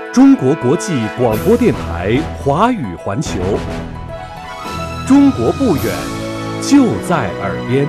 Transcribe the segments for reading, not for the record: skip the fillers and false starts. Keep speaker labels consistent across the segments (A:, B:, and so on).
A: 中国国际广播电台华语环球，中国不远，就在耳边。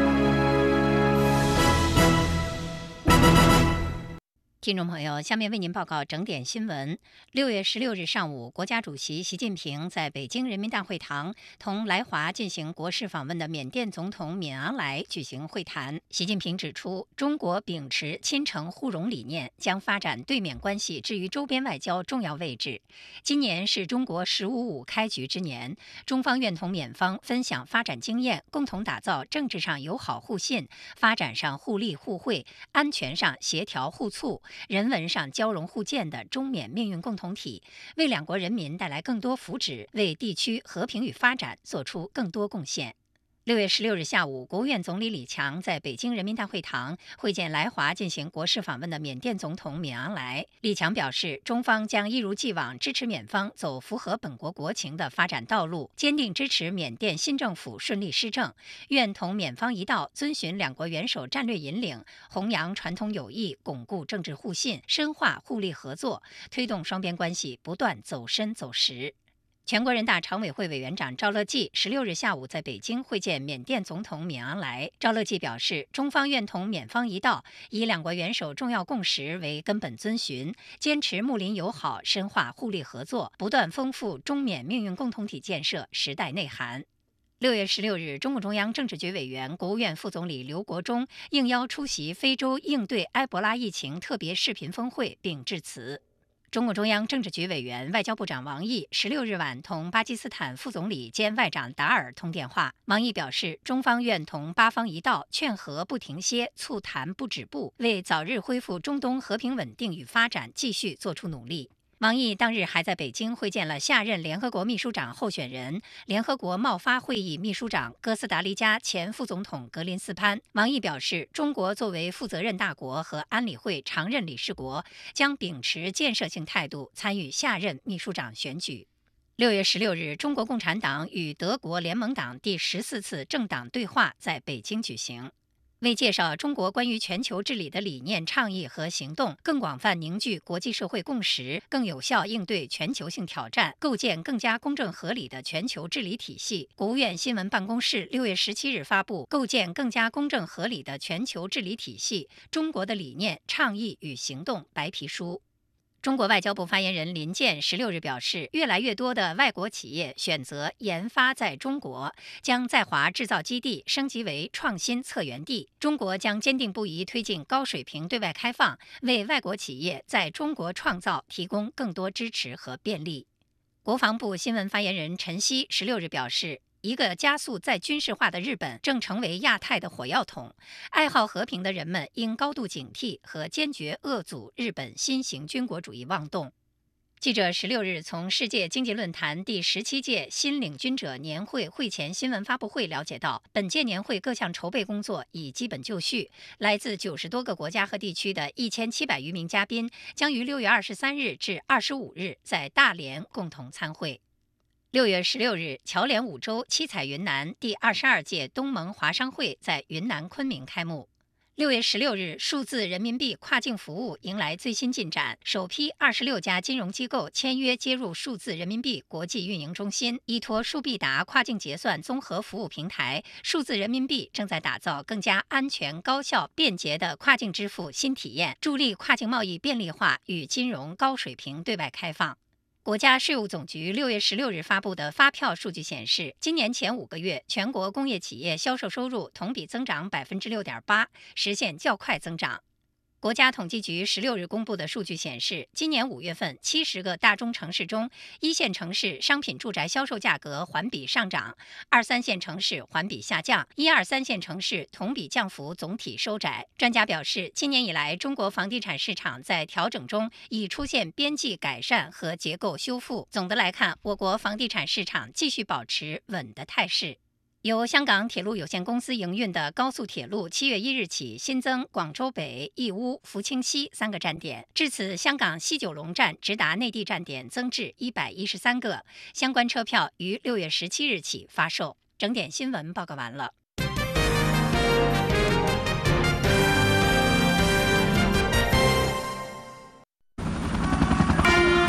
B: 听众朋友，下面为您报告整点新闻。6月16日上午，国家主席习近平在北京人民大会堂同来华进行国事访问的缅甸总统敏昂莱举行会谈。习近平指出，中国秉持亲诚互融理念，将发展对缅关系置于周边外交重要位置。今年是中国“15+5”开局之年，中方愿同缅方分享发展经验，共同打造政治上友好互信、发展上互利互惠、安全上协调互促、人文上交融互鉴的中缅命运共同体，为两国人民带来更多福祉，为地区和平与发展做出更多贡献。6月16日下午，国务院总理李强在北京人民大会堂会见来华进行国事访问的缅甸总统敏昂莱。李强表示，中方将一如既往支持缅方走符合本国国情的发展道路，坚定支持缅甸新政府顺利施政，愿同缅方一道遵循两国元首战略引领，弘扬传统友谊，巩固政治互信，深化互利合作，推动双边关系不断走深走实。全国人大常委会委员长赵乐际16日下午在北京会见缅甸总统敏昂莱。赵乐际表示，中方愿同缅方一道，以两国元首重要共识为根本遵循，坚持睦邻友好，深化互利合作，不断丰富中缅命运共同体建设时代内涵。6月16日，中共中央政治局委员、国务院副总理刘国中应邀出席非洲应对埃博拉疫情特别视频峰会并致辞。中共中央政治局委员、外交部长王毅16日晚同巴基斯坦副总理兼外长达尔通电话。王毅表示，中方愿同巴方一道，劝和不停歇，促谈不止步，为早日恢复中东和平稳定与发展继续做出努力。王毅当日还在北京会见了下任联合国秘书长候选人、联合国贸发会议秘书长哥斯达黎加前副总统格林斯潘。王毅表示，中国作为负责任大国和安理会常任理事国，将秉持建设性态度参与下任秘书长选举。6月16日，中国共产党与德国联盟党第14次政党对话在北京举行。为介绍中国关于全球治理的理念、倡议和行动，更广泛凝聚国际社会共识，更有效应对全球性挑战，构建更加公正合理的全球治理体系，国务院新闻办公室6月17日发布《构建更加公正合理的全球治理体系：中国的理念、倡议与行动》白皮书。中国外交部发言人林健16日表示，越来越多的外国企业选择研发在中国，将在华制造基地升级为创新策源地。中国将坚定不移推进高水平对外开放，为外国企业在中国创造提供更多支持和便利。国防部新闻发言人陈希16日表示，一个加速再军事化的日本正成为亚太的火药桶，爱好和平的人们应高度警惕和坚决遏阻日本新型军国主义妄动。记者16日从世界经济论坛第17届新领军者年会会前新闻发布会了解到，本届年会各项筹备工作已基本就绪，来自90多个国家和地区的1700余名嘉宾将于6月23日至25日在大连共同参会。6月16日，侨联5州七彩云南第22届东盟华商会在云南昆明开幕。6月16日，数字人民币跨境服务迎来最新进展，首批26家金融机构签约接入数字人民币国际运营中心，依托数必达跨境结算综合服务平台，数字人民币正在打造更加安全、高效、便捷的跨境支付新体验，助力跨境贸易便利化与金融高水平对外开放。国家税务总局6月16日发布的发票数据显示，今年前5个月，全国工业企业销售收入同比增长6.8%，实现较快增长。国家统计局16日公布的数据显示，今年5月份70个大中城市中，1线城市商品住宅销售价格环比上涨，2、3线城市环比下降，1、2、3线城市同比降幅总体收窄。专家表示，今年以来，中国房地产市场在调整中已出现边际改善和结构修复。总的来看，我国房地产市场继续保持稳的态势。由香港铁路有限公司营运的高速铁路7月1日起新增广州北、义乌、福清西3个站点，至此香港西九龙站直达内地站点增至113个，相关车票于6月17日起发售。整点新闻报告完了。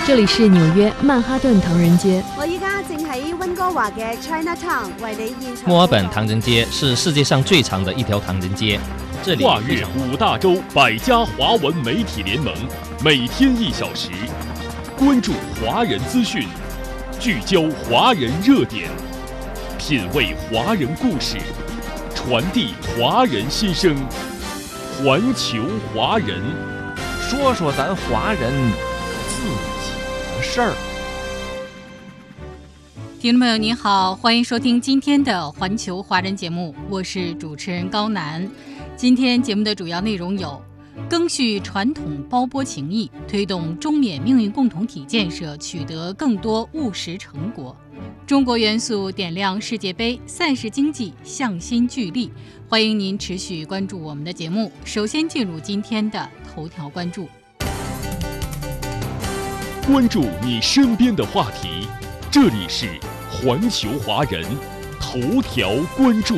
C: 这里是纽約曼哈頓唐人街。
D: 我依家正喺溫哥華嘅 Chinatown 為你現場。
E: 墨爾本唐人街是世界上最長的一條唐人街，這裡
A: 跨越5大洲100家華文媒體聯盟，每天1小時，關注華人資訊，聚焦華人熱點，品味華人故事，傳遞華人心聲，環球華人，
E: 說說咱華人自己的事兒。
B: 听众朋友您好，欢迎收听今天的环球华人节目，我是主持人高楠。今天节目的主要内容有：赓续传统包钵情谊，推动中缅命运共同体建设取得更多务实成果；中国元素点亮世界杯，赛事经济向心聚力。欢迎您持续关注我们的节目。首先进入今天的头条关注。
A: 關注你身邊的話題，這裡是環球華人頭條關注。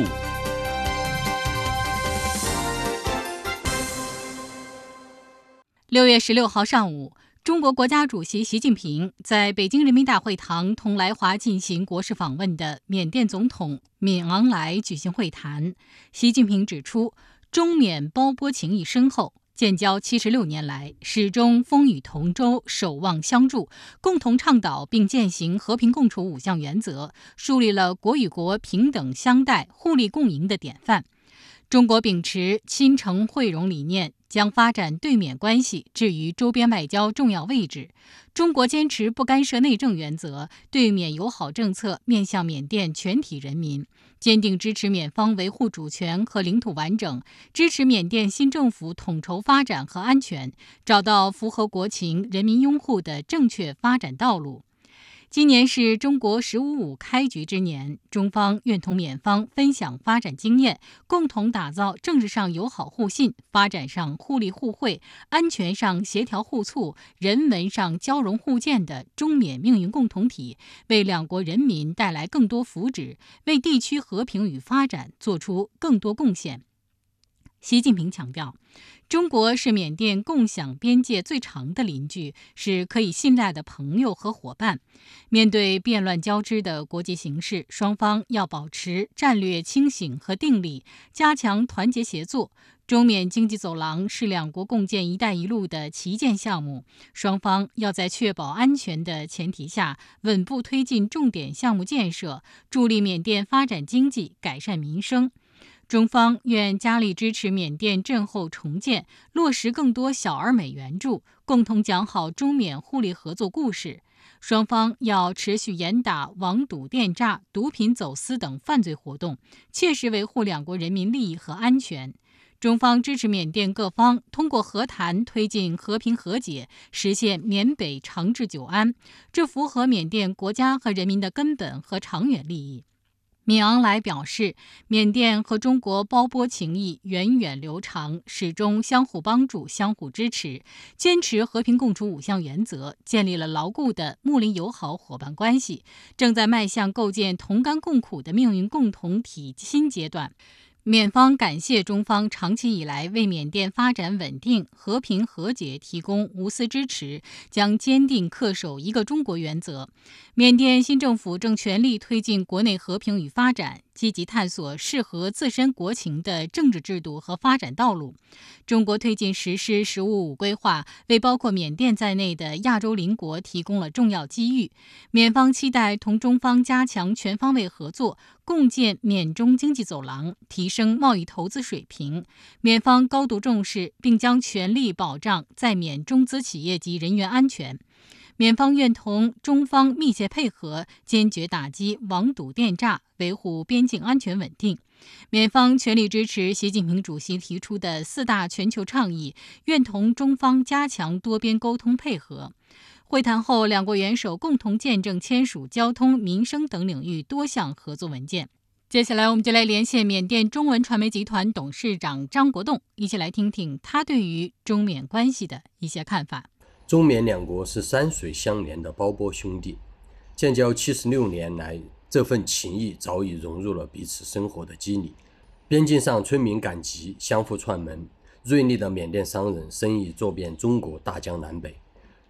B: 6月16號上午，中國國家主席習近平在北京人民大會堂同來華進行國事訪問的緬甸總統敏昂萊舉行會談。習近平指出，中緬包缽情誼深厚，建交76年來，始終風雨同舟，守望相助，共同倡導並踐行和平共處5項原則，樹立了國與國平等相待、互利共贏的典範。中國秉持親誠惠容理念，將發展對緬關係置於周邊外交重要位置。中國堅持不干涉內政原則，對緬友好政策面向緬甸全體人民，堅定支持緬方維護主權和領土完整，支持緬甸新政府統籌發展和安全，找到符合國情、人民擁護的正確發展道路。今年是中國15.5開局之年，中方願同緬方分享發展經驗，共同打造政治上友好互信、發展上互利互惠、安全上協調互促、人文上交融互鑒的中緬命運共同體，為兩國人民帶來更多福祉，為地區和平與發展做出更多貢獻。習近平強調，中國是緬甸共享邊界最長的鄰居，是可以信賴的朋友和夥伴。面對變亂交織的國際形勢，雙方要保持戰略清醒和定力，加強團結協作。中緬經濟走廊是兩國共建“一帶一路”的旗艦項目，雙方要在確保安全的前提下，穩步推進重點項目建設，助力緬甸發展經濟、改善民生。中方願加力支持緬甸震後重建，落實更多小而美援助，共同講好中緬互利合作故事。雙方要持續嚴打網賭電詐、毒品走私等犯罪活動，切實維護兩國人民利益和安全。中方支持緬甸各方通過和談推進和平和解，實現緬北長治久安，這符合緬甸國家和人民的根本和長遠利益。敏昂萊表示，緬甸和中國包缽情誼源遠流長，始終相互幫助、相互支持，堅持和平共處5項原則，建立了牢固的睦鄰友好夥伴關係，正在邁向構建同甘共苦的命運共同體新階段。緬方感謝中方長期以來為緬甸發展穩定、和平和解提供無私支持，將堅定恪守一個中國原則。緬甸新政府正全力推進國內和平與發展，積極探索適合自身國情的政治制度和發展道路。中國推進實施“15.5”規劃，為包括緬甸在內的亞洲鄰國提供了重要機遇。緬方期待同中方加強全方位合作，共建緬中經濟走廊，提升貿易投資水平。緬方高度重視，並將全力保障在緬中資企業及人員安全。緬方願同中方密切配合，堅決打擊網賭電詐，維護邊境安全穩定。緬方全力支持習近平主席提出的4大全球倡議，願同中方加強多邊溝通配合。會談後，兩國元首共同見證簽署交通、民生等領域多項合作文件。接下來我們就來連線緬甸中文傳媒集團董事長張國棟，一起來聽聽他對於中緬關係的一些看法。
F: 中緬兩國是山水相連的包缽兄弟，建交76年來，這份情誼早已融入了彼此生活的基裡。邊境上村民趕集，相互串門，銳利的緬甸商人生意做遍中國大江南北。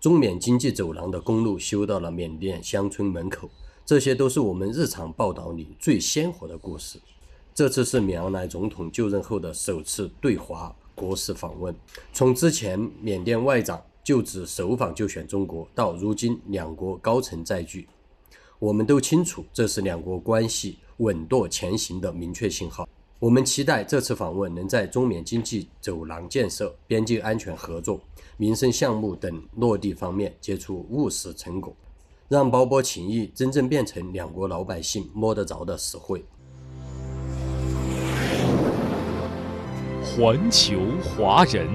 F: 中缅经济走廊的公路修到了缅甸乡村门口，这些都是我们日常报道里最鲜活的故事。这次是敏昂莱总统就任后的首次对华国事访问，从之前缅甸外长就职首访就选中国，到如今两国高层再聚，我们都清楚这是两国关系稳舵前行的明确信号。我们期待这次访问能在中缅经济走廊建设、边境安全合作、民生项目等落地方面结出务实成果，让包波情谊真正变成两国老百姓摸得着的实惠。
A: 环球华人，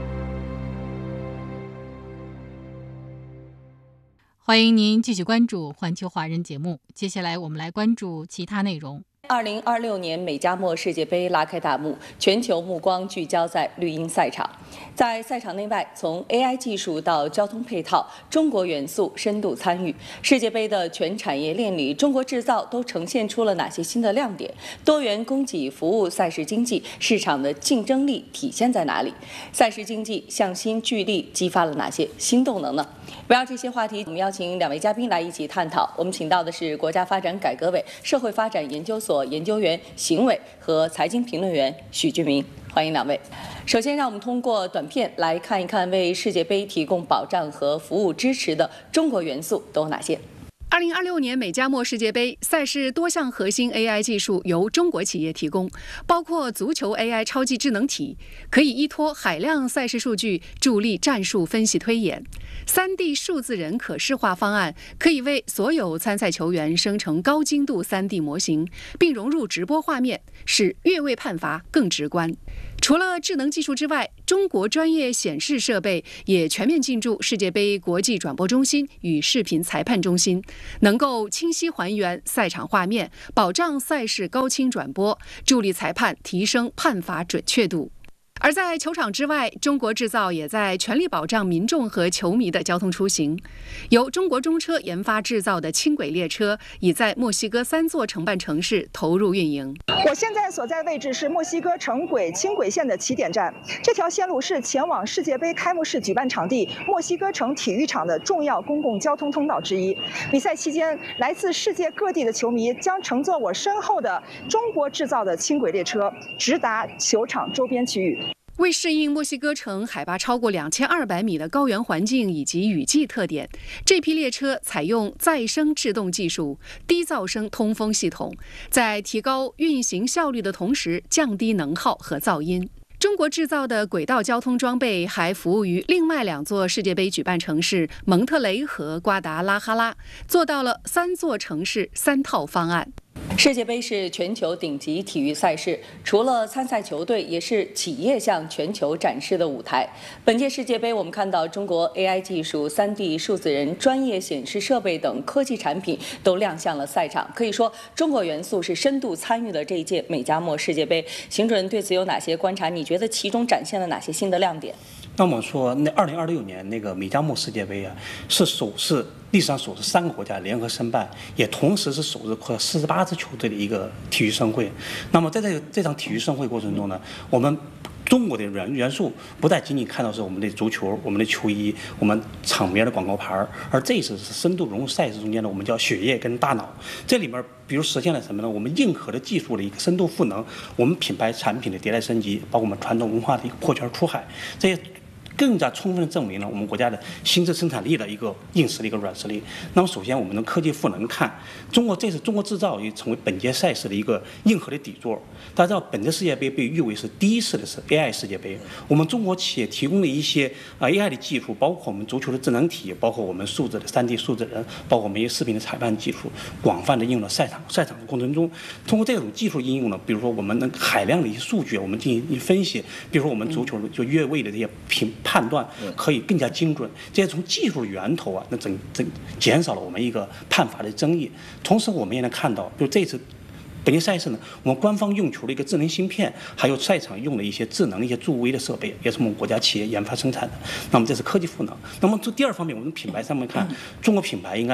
G: 欢迎您继续关注环球华人节目。接下来我们来关注其他内容。
H: 2026年美加墨世界杯拉开大幕，全球目光聚焦在绿茵赛场。在赛场内外，从 AI 技术到交通配套，中国元素深度参与。世界杯的全产业链里，中国制造都呈现出了哪些新的亮点？多元供给服务赛事经济市场的竞争力体现在哪里？赛事经济向心聚力激发了哪些新动能呢？围绕这些话题，我们邀请两位嘉宾来一起探讨。我们请到的是国家发展改革委社会发展研究所研究员邢伟和财经评论员许俊明，欢迎两位。首先，让我们通过短片来看一看为世界杯提供保障和服务支持的中国元素都有哪些。
I: 2026年美加墨世界杯赛事多项核心 AI 技术由中国企业提供，包括足球 AI 超级智能体，可以依托海量赛事数据助力战术分析推演；3D 数字人可视化方案可以为所有参赛球员生成高精度 3D 模型，并融入直播画面，使越位判罚更直观。除了智能技术之外，中国专业显示设备也全面进驻世界杯国际转播中心与视频裁判中心，能够清晰还原赛场画面，保障赛事高清转播，助力裁判提升判罚准确度。而在球场之外，中国制造也在全力保障民众和球迷的交通出行。由中国中车研发制造的轻轨列车已在墨西哥3座承办城市投入运营。
J: 我现在所在位置是墨西哥城轨轻轨线的起点站，这条线路是前往世界杯开幕式举办场地墨西哥城体育场的重要公共交通通道之一。比赛期间，来自世界各地的球迷将乘坐我身后的中国制造的轻轨列车，直达球场周边区域。
I: 为适应墨西哥城海拔超过2200米的高原环境以及雨季特点，这批列车采用再生制动技术、低噪声通风系统，在提高运行效率的同时降低能耗和噪音。中国制造的轨道交通装备还服务于另外2座世界杯举办城市蒙特雷和瓜达拉哈拉，做到了3座城市3套方案。
H: 世界杯是全球顶级体育赛事，除了参赛球队，也是企业向全球展示的舞台。本届世界杯，我们看到中国 AI 技术、3D 数字人、专业显示设备等科技产品都亮相了赛场。可以说，中国元素是深度参与了这一届美加墨世界杯。邢主任对此有哪些观察？你觉得其中展现了哪些新的亮点？
K: 那我们说，那2026年那个美加墨世界杯啊，是历史上首次3个国家联合申办，也同时是首次48支球队的一个体育盛会。那么在这场体育盛会过程中呢，我们中国的元素不再仅仅看到是我们的足球、我们的球衣、我们场面的广告牌，而这一次是深度融入赛事中间的，我们叫血液跟大脑。这里面比如实现了什么呢？我们硬核的技术的一个深度赋能，我们品牌产品的迭代升级，包括我们传统文化的一个破圈出海，这些更加充分地证明了我们国家的新质生产力的一个硬实力、一个软实力。那么，首先我们从科技赋能看，这次中国制造也成为本届赛事的一个硬核的底座。大家知道，本届世界杯被誉为是第一次的是 AI 世界杯。我们中国企业提供的一些AI 的技术，包括我们足球的智能体，包括我们数字的3D 数字人，包括我们一些视频的裁判技术，广泛的应用到赛场的过程中。通过这种技术应用呢，比如说我们能海量的一些数据，我们进行分析，比如说我们足球就越位的这些判断可以更加精准，这些从技术的源头啊，那减少了我们一个判罚的争议。同时，我们也能看到，就这次本届赛事呢，我们官方用球的一个智能芯片，还有赛场用的一些智能的一些助威的设备，也是我们国家企业研发生产的。那么这是科技赋能。那么这第二方面，我们品牌上面看，中国品牌应该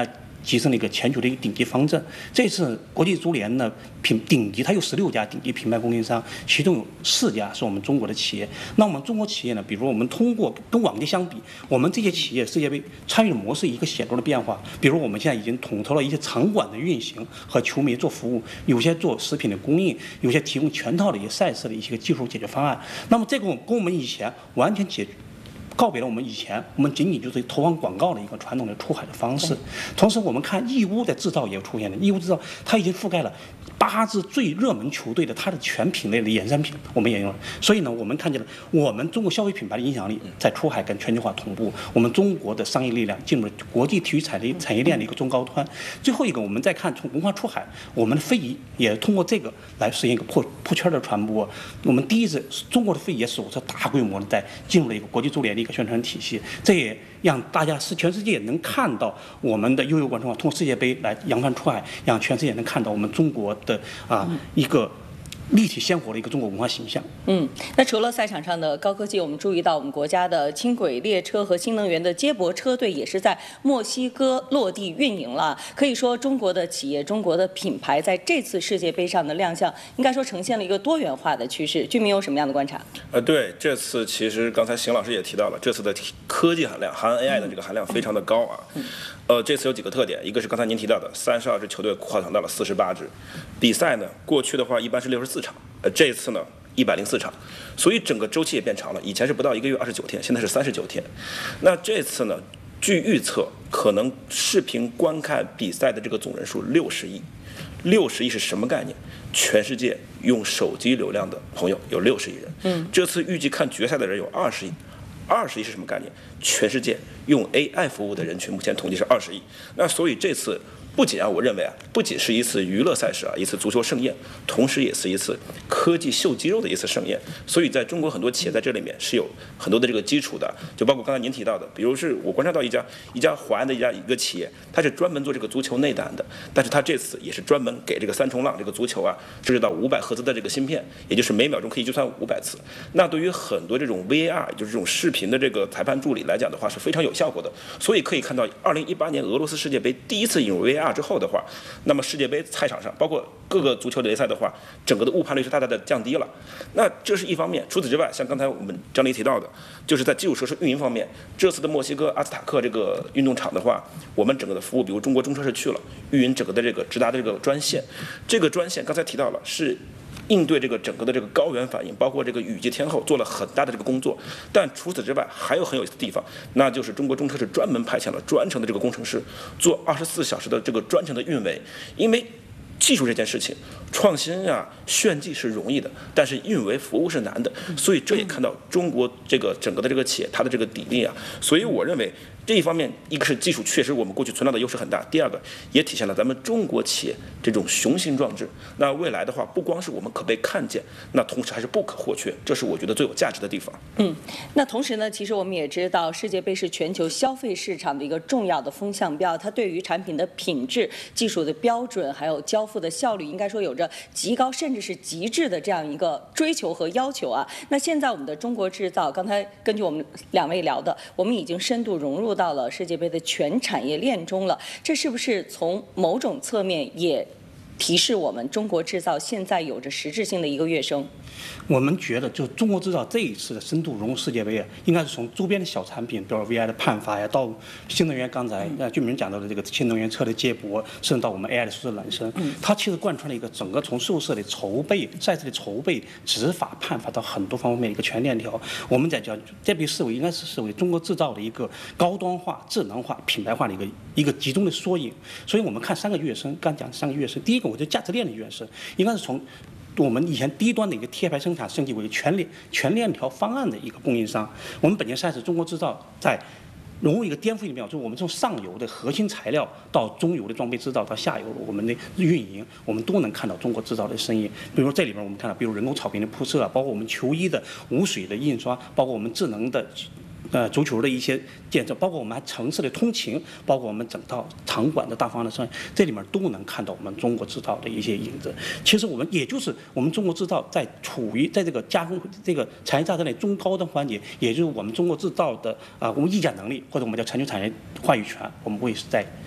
K: 跻身了一个全球的一个顶级方阵。这次国际足联呢顶级，它有16家顶级品牌供应商，其中有4家是我们中国的企业。那我们中国企业呢，比如我们通过跟往届相比，我们这些企业世界杯参与的模式一个显著的变化。比如我们现在已经统筹了一些场馆的运行和球迷做服务，有些做食品的供应，有些提供全套的一些赛事的一些技术解决方案。那么这个跟我们以前完全告别了我们以前我们仅仅就是投放广告的一个传统的出海的方式。同时我们看义乌的制造也出现了，义乌制造它已经覆盖了8支最热门球队的它的全品类的衍生品，我们也用了。所以呢，我们看见了我们中国消费品牌的影响力在出海跟全球化同步，我们中国的商业力量进入了国际体育产业链的一个中高端。最后一个，我们再看从文化出海，我们的非遗也通过这个来实现一个破圈的传播。我们第一次中国的非遗也首次大规模的在进入了一个国际足联的一个宣传体系，这也让大家全世界能看到我们的悠悠文化通过世界杯来扬帆出海，让全世界能看到我们中国的一个立体鲜活的一个中国文化形象。
H: 那除了赛场上的高科技，我们注意到我们国家的轻轨列车和新能源的接驳车队也是在墨西哥落地运营了。可以说，中国的企业、中国的品牌在这次世界杯上的亮相，应该说呈现了一个多元化的趋势。居民有什么样的观察？
L: 对，这次其实刚才邢老师也提到了，这次的科技含量，含 AI 的这个含量非常的高啊。这次有几个特点，一个是刚才您提到的32支球队扩场到了48支，比赛呢过去的话一般是64场，这次呢104场，所以整个周期也变长了，以前是不到1个月29天，现在是39天。那这次呢，据预测可能视频观看比赛的这个总人数60亿。60亿是什么概念？全世界用手机流量的朋友有60亿人，这次预计看决赛的人有20亿。20亿是什么概念？全世界用 AI 服务的人群，目前统计是20亿。那所以这次不仅我认为不仅是一次娱乐赛事一次足球盛宴，同时也是一次科技秀肌肉的一次盛宴。所以在中国很多企业在这里面是有很多的这个基础的，就包括刚才您提到的，比如是我观察到一家华安的一个企业，它是专门做这个足球内胆的，但是它这次也是专门给这个3冲浪这个足球设置到500赫兹的这个芯片，也就是每秒钟可以计算500次。那对于很多这种 VAR， 就是这种视频的这个裁判助理来讲的话，是非常有效果的。所以可以看到2018年俄罗斯世界杯第一次引入 VAR之后的话，那么世界杯赛场上包括各个足球联赛的话，整个的误判率是大大的降低了。那这是一方面。除此之外，像刚才我们张黎提到的，就是在基础设施运营方面，这次的墨西哥阿斯塔克这个运动场的话，我们整个的服务，比如中国中车是去了运营整个的这个直达的这个专线，这个专线刚才提到了是应对这个整个的这个高原反应，包括这个雨季天候做了很大的这个工作。但除此之外，还有很有意思的地方，那就是中国中车是专门派遣了专程的这个工程师，做24小时的这个专程的运维。因为技术这件事情，创新炫技是容易的，但是运维服务是难的。所以这也看到中国这个整个的这个企业它的这个底力所以我认为这一方面，一个是技术确实我们过去存在的优势很大，第二个也体现了咱们中国企业这种雄心壮志。那未来的话，不光是我们可被看见，那同时还是不可或缺，这是我觉得最有价值的地方。
H: 那同时呢，其实我们也知道，世界杯是全球消费市场的一个重要的风向标，它对于产品的品质、技术的标准，还有交付的效率，应该说有着极高甚至是极致的这样一个追求和要求那现在我们的中国制造，刚才根据我们2位聊的，我们已经深度融入到了世界杯的全产业链中了。这是不是从某种侧面也提示我们中国制造现在有着实质性的一个跃升？
K: 我们觉得，就中国制造这一次的深度融入世界杯应该是从周边的小产品，比如 VI 的判罚到新能源，刚才居民讲到的这个新能源车的接驳，甚至到我们 AI 的数字孪生，它其实贯穿了一个整个从受设的筹备、赛事的筹备、执法、判罚到很多方面的一个全链条。我们在讲这被视为应该是视为中国制造的一个高端化、智能化、品牌化的一个集中的缩影。所以我们看3个跃升，刚讲3个跃升，第一个我觉得价值链的跃升应该是从我们以前低端的一个贴牌生产升级为全链条方案的一个供应商。我们本届赛事中国制造在融入一个颠覆性的变化，就是我们从上游的核心材料到中游的装备制造到下游我们的运营，我们都能看到中国制造的身影。比如这里边我们看到，比如人工草坪的铺设包括我们球衣的无水的印刷，包括我们智能的足球的一些建设，包括我们城市的通勤，包括我们整套场馆的大方案的设计，这里面都能看到我们中国制造的一些影子。其实我们也就是我们中国制造在处于在这个加工这个产业价值链中高端环节，也就是我们中国制造的我们议价能力，或者我们叫全球产业话语权，我们会是在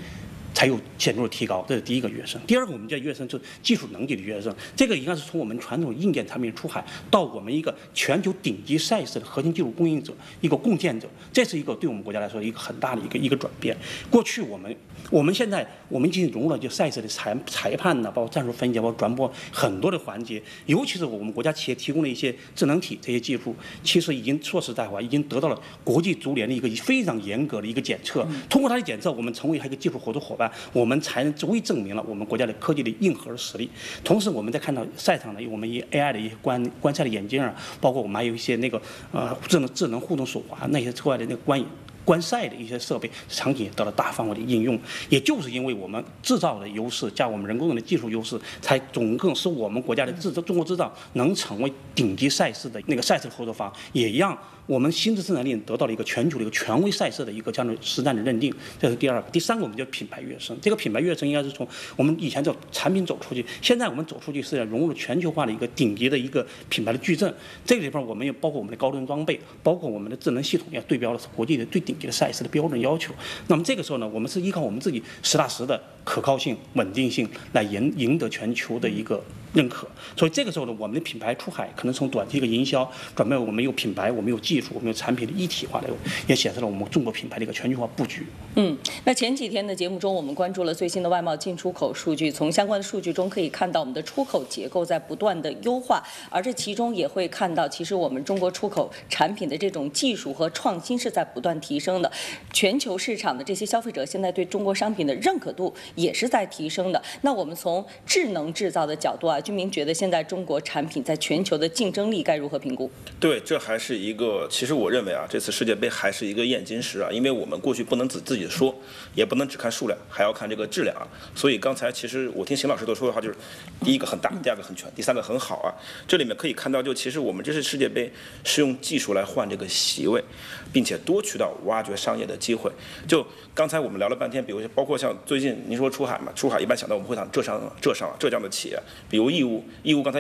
K: 才有显著的提高，这是第一个跃升。第二个，我们叫跃升是技术能力的跃升，这个应该是从我们传统硬件产品出海到我们一个全球顶级赛事的核心技术供应者、一个共建者，这是一个对我们国家来说一个很大的一个转变。过去我们现在已经融入了就赛事的裁判呢，包括战术分析，包括转播很多的环节，尤其是我们国家企业提供的一些智能体这些技术，其实已经说实在话，已经得到了国际足联的一个非常严格的一个检测。通过它的检测，我们成为一个技术合作伙伴，我们才能足以证明了我们国家的科技的硬核实力。同时，我们在看到赛场的我们AI 的一些观赛的眼镜啊，包括我们还有一些那个智能互动手环那些之外的那个观赛的一些设备场景也得到大范围的应用，也就是因为我们制造的优势加我们人工的技术优势，才总共使我们国家的中国制造能成为顶级赛事的那个赛事合作方，也让我们新质生产力得到了一个全球的一个权威赛事的一个这样的实战的认定，这是第二个。第三个，我们叫品牌跃升。这个品牌跃升应该是从我们以前叫产品走出去，现在我们走出去是要融入全球化的一个顶级的一个品牌的矩阵。这个地方我们也包括我们的高端装备，包括我们的智能系统，要对标的是国际的最顶级的赛事的标准要求。那么这个时候呢，我们是依靠我们自己实打实的可靠性、稳定性来赢得全球的一个认可。所以这个时候呢，我们的品牌出海可能从短期一个营销转变为我们有品牌，我们有技术，我们有产品的一体化的，也显示了我们中国品牌的一个全球化布局。
H: 那前几天的节目中，我们关注了最新的外贸进出口数据，从相关的数据中可以看到我们的出口结构在不断的优化，而这其中也会看到，其实我们中国出口产品的这种技术和创新是在不断提升的，全球市场的这些消费者现在对中国商品的认可度也是在提升的。那我们从智能制造的角度啊，军民觉得现在中国产品在全球的竞争力该如何评估？
L: 对，这还是一个，其实我认为啊，这次世界杯还是一个验金石啊，因为我们过去不能自己说，也不能只看数量，还要看这个质量啊。所以刚才其实我听邢老师都说的话，就是第一个很大，第二个很全，第三个很好啊。这里面可以看到，就其实我们这次世界杯是用技术来换这个席位，并且多渠道挖掘商业的机会。就刚才我们聊了半天，比如包括像最近您说出海嘛，出海一般想到我们会讲浙商浙江的企业，比如义乌刚才